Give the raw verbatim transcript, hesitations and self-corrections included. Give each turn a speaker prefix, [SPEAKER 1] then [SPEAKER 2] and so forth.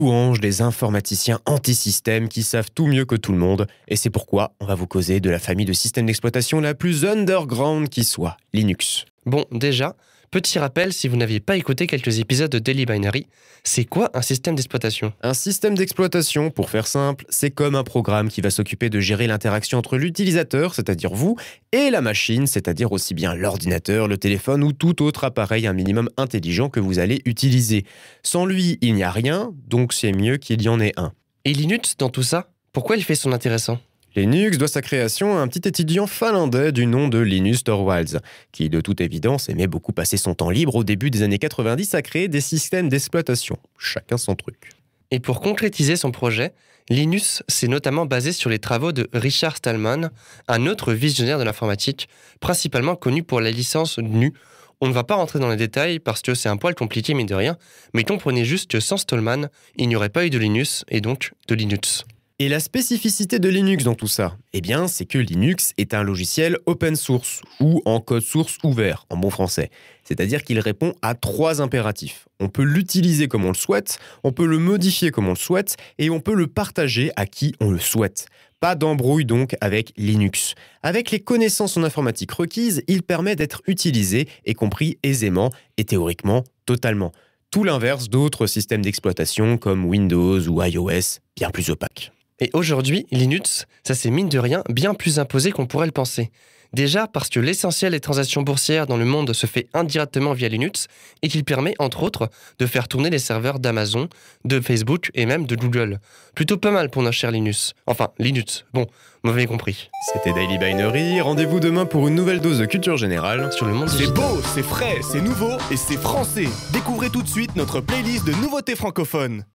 [SPEAKER 1] louange des informaticiens anti-système qui savent tout mieux que tout le monde. Et c'est pourquoi on va vous causer de la famille de systèmes d'exploitation la plus underground qui soit, Linux.
[SPEAKER 2] Bon, déjà, petit rappel si vous n'aviez pas écouté quelques épisodes de Daily Binary, c'est quoi un système d'exploitation ?
[SPEAKER 1] Un système d'exploitation, pour faire simple, c'est comme un programme qui va s'occuper de gérer l'interaction entre l'utilisateur, c'est-à-dire vous, et la machine, c'est-à-dire aussi bien l'ordinateur, le téléphone ou tout autre appareil un minimum intelligent que vous allez utiliser. Sans lui, il n'y a rien, donc c'est mieux qu'il y en ait un.
[SPEAKER 2] Et Linux dans tout ça, pourquoi il fait son intéressant ?
[SPEAKER 1] Linux doit sa création à un petit étudiant finlandais du nom de Linus Torvalds, qui de toute évidence aimait beaucoup passer son temps libre au début des années quatre-vingt-dix à créer des systèmes d'exploitation. Chacun son truc.
[SPEAKER 2] Et pour concrétiser son projet, Linus s'est notamment basé sur les travaux de Richard Stallman, un autre visionnaire de l'informatique, principalement connu pour la licence G N U. On ne va pas rentrer dans les détails parce que c'est un poil compliqué mais de rien, mais comprenez juste que sans Stallman, il n'y aurait pas eu de Linus et donc de Linux.
[SPEAKER 1] Et la spécificité de Linux dans tout ça, eh bien, c'est que Linux est un logiciel open source, ou en code source ouvert, en bon français. C'est-à-dire qu'il répond à trois impératifs. On peut l'utiliser comme on le souhaite, on peut le modifier comme on le souhaite, et on peut le partager à qui on le souhaite. Pas d'embrouille donc avec Linux. Avec les connaissances en informatique requises, il permet d'être utilisé et compris aisément et théoriquement totalement. Tout l'inverse d'autres systèmes d'exploitation comme Windows ou iOS, bien plus opaques.
[SPEAKER 2] Et aujourd'hui, Linux, ça c'est mine de rien bien plus imposé qu'on pourrait le penser. Déjà parce que l'essentiel des transactions boursières dans le monde se fait indirectement via Linux et qu'il permet, entre autres, de faire tourner les serveurs d'Amazon, de Facebook et même de Google. Plutôt pas mal pour notre cher Linus. Enfin, Linux. Bon, vous m'avez compris.
[SPEAKER 1] C'était Daily Binary, rendez-vous demain pour une nouvelle dose de culture générale
[SPEAKER 2] Sur le monde
[SPEAKER 3] C'est
[SPEAKER 2] digital.
[SPEAKER 3] beau, c'est frais, c'est nouveau et c'est français. Découvrez tout de suite notre playlist de nouveautés francophones.